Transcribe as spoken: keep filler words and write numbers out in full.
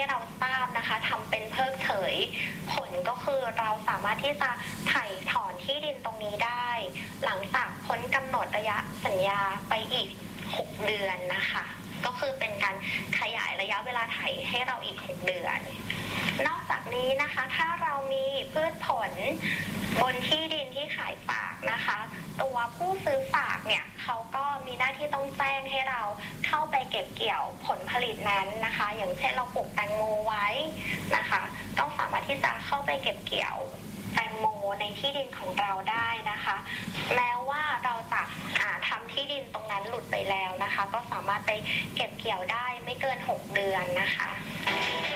เราทราบนะคะทำเป็นเพิกเฉยผลก็คือเราสามารถที่จะไถ่ถอนที่ดินตรงนี้ได้หลังจากพ้นกำหนดระยะสัญญาไปอีกหกเดือนนะคะก็คือเป็นการขยายระยะเวลาไถให้เราอีกหกเดือนนอกจากนี้นะคะถ้าเรามีพืชผลบนที่ดินที่ขายฝากนะคะตัวผู้ซื้อฝากเนี่ยเขาก็มีหน้าที่ต้องแจ้งให้เราเข้าไปเก็บเกี่ยวผลผลิตนั้นนะคะอย่างเช่นเราปลูกแตงโมไว้นะคะต้องสามารถที่จะเข้าไปเก็บเกี่ยวแตงโมในที่ดินของเราได้นะคะแม้ว่าเราจะทำที่ดินตรงนั้นหลุดไปแล้วนะคะก็สามารถไปเก็บเกี่ยวได้ไม่เกินหกเดือนนะคะ